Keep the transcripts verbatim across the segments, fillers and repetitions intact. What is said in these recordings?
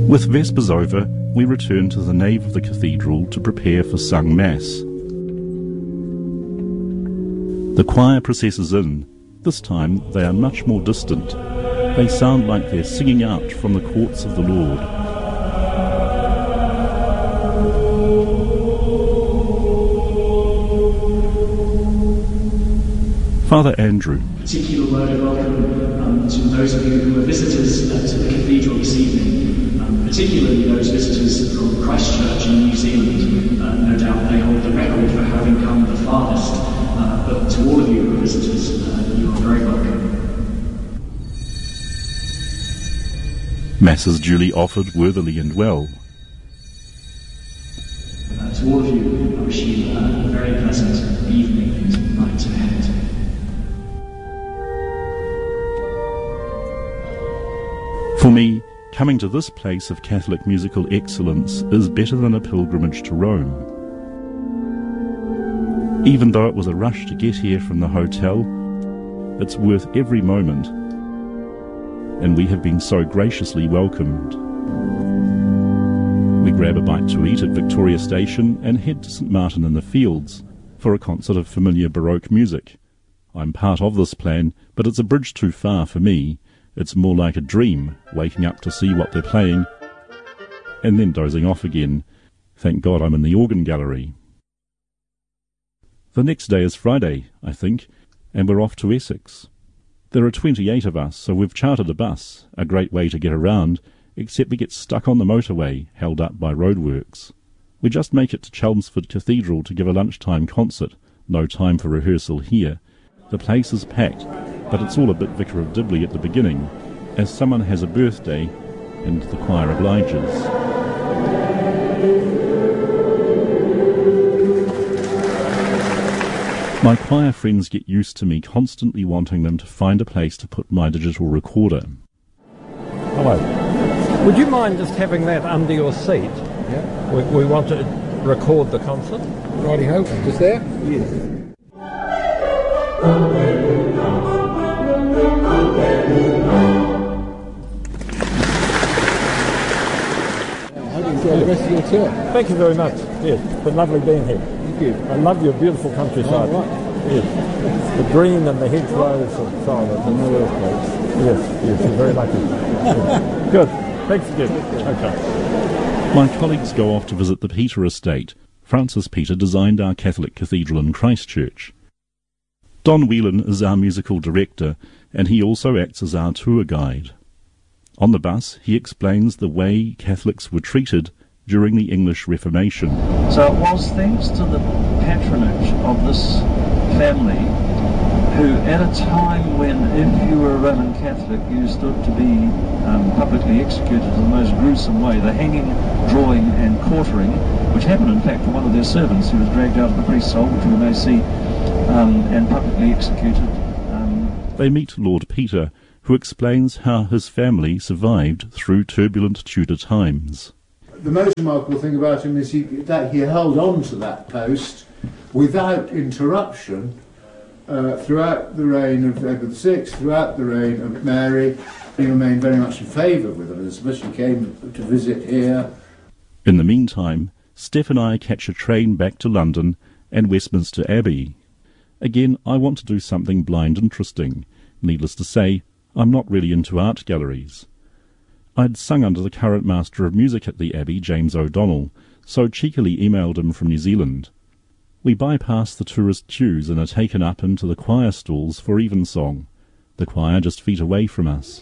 With Vespers over, we return to the nave of the cathedral to prepare for sung mass. The choir processes in. This time they are much more distant. They sound like they're singing out from the courts of the Lord. Father Andrew. Particular word of welcome um, to those of you who are visitors uh, to the cathedral this evening, um, particularly those visitors from Christchurch in New Zealand. Uh, no doubt they hold the record for having come the farthest, uh, but to all of you who are visitors, uh, you are very welcome. Mass is duly offered worthily and well. Uh, to all of you, I wish you uh, a very pleasant evening and night ahead. For me, coming to this place of Catholic musical excellence is better than a pilgrimage to Rome. Even though it was a rush to get here from the hotel, it's worth every moment, and we have been so graciously welcomed. We grab a bite to eat at Victoria Station and head to St Martin in the Fields for a concert of familiar Baroque music. I'm part of this plan, but it's a bridge too far for me. It's more like a dream, waking up to see what they're playing, and then dozing off again. Thank God I'm in the organ gallery. The next day is Friday, I think, and we're off to Essex. There are twenty-eight of us, so we've chartered a bus, a great way to get around, except we get stuck on the motorway, held up by roadworks. We just make it to Chelmsford Cathedral to give a lunchtime concert, no time for rehearsal here. The place is packed, but it's all a bit Vicar of Dibley at the beginning, as someone has a birthday and the choir obliges. My choir friends get used to me constantly wanting them to find a place to put my digital recorder. Hello. Would you mind just having that under your seat? Yeah. We, we want to record the concert. Righty-ho. Just there? Yes. How do you enjoy the rest of your tour? Thank you very much. Yes, it's been lovely being here. Thank you. I love your beautiful countryside. Oh, right. Yes. The green and the hedgerows and so on. It's a no place. Yes, yes, you're very lucky. Yes. Good. Thanks again. Okay. My colleagues go off to visit the Peter estate. Francis Peter designed our Catholic cathedral in Christchurch. Don Whelan is our musical director, and he also acts as our tour guide. On the bus, he explains the way Catholics were treated during the English Reformation. So it was thanks to the patronage of this family, who at a time when if you were a Roman Catholic you stood to be um, publicly executed in the most gruesome way, the hanging, drawing and quartering, which happened in fact to one of their servants who was dragged out of the priest's hole, which we may see, um, and publicly executed. Um. They meet Lord Peter, who explains how his family survived through turbulent Tudor times. The most remarkable thing about him is he, that he held on to that post without interruption uh, throughout the reign of Edward the Sixth, throughout the reign of Mary. He remained very much in favour with Elizabeth. She came to visit here. In the meantime, Steph and I catch a train back to London and Westminster Abbey. Again, I want to do something blind interesting. Needless to say, I'm not really into art galleries. I'd sung under the current Master of Music at the Abbey, James O'Donnell, so cheekily emailed him from New Zealand. We bypass the tourist queues and are taken up into the choir stalls for evensong, the choir just feet away from us.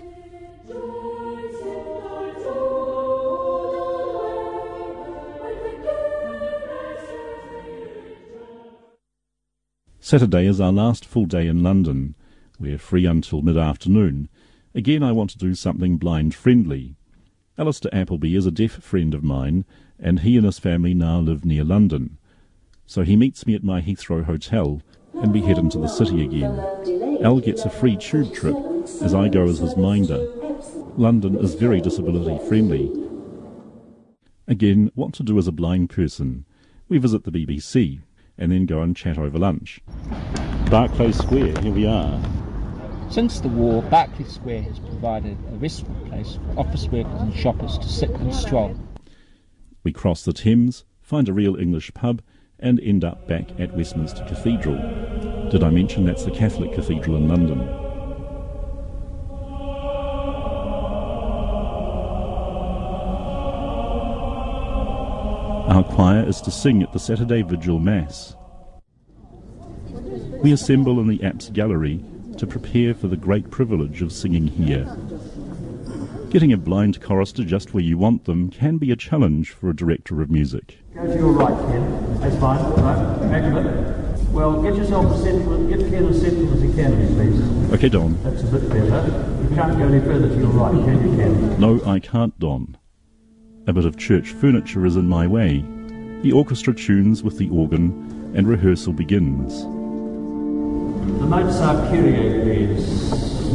Saturday is our last full day in London. We're free until mid-afternoon. Again, I want to do something blind-friendly. Alistair Appleby is a deaf friend of mine, and he and his family now live near London. So he meets me at my Heathrow hotel, and we head into the city again. Al gets a free tube trip, as I go as his minder. London is very disability-friendly. Again, what to do as a blind person? We visit the B B C, and then go and chat over lunch. Barclay Square, here we are. Since the war, Berkeley Square has provided a restful place for office workers and shoppers to sit and stroll. We cross the Thames, find a real English pub, and end up back at Westminster Cathedral. Did I mention that's the Catholic Cathedral in London? Our choir is to sing at the Saturday Vigil Mass. We assemble in the Apse Gallery to prepare for the great privilege of singing here. Getting a blind chorister just where you want them can be a challenge for a director of music. Go to your right, Ken. That's fine. Right. Back a bit. Well, get yourself as settled, get Ken as settled as you can, please. Okay, Don. That's a bit better. You can't go any further to your right, can you, Ken? No, I can't, Don. A bit of church furniture is in my way. The orchestra tunes with the organ, and rehearsal begins. The notes are Kyrie, please.